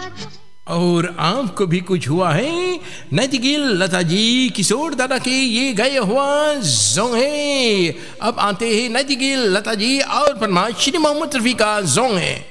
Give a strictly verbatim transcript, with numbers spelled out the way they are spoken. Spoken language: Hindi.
और आपको भी कुछ हुआ है? नैतिगिल लता जी किशोर दादा के ये गए हुआ जोंग है। अब आते हैं नैतिगिल लता जी और फरमाइश श्री मोहम्मद रफ़ी का जोंग है।